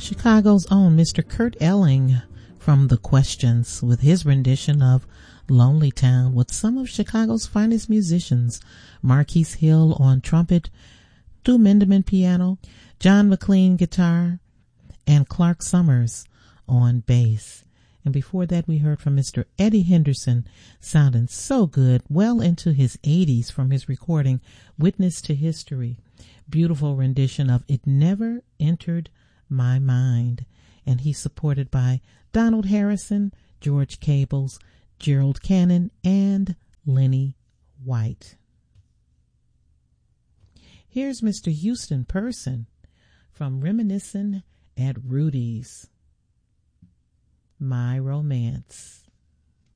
Chicago's own Mr. Kurt Elling from The Questions with his rendition of Lonely Town with some of Chicago's finest musicians, Marquise Hill on trumpet, Stu Minderman piano, John McLean guitar, and Clark Summers on bass. And before that, we heard from Mr. Eddie Henderson, sounding so good, well into his 80s from his recording, Witness to History. Beautiful rendition of It Never Entered My Mind. And he's supported by Donald Harrison, George Cables, Gerald Cannon, and Lenny White. Here's Mr. Houston Person from Reminiscing at Rudy's, My Romance.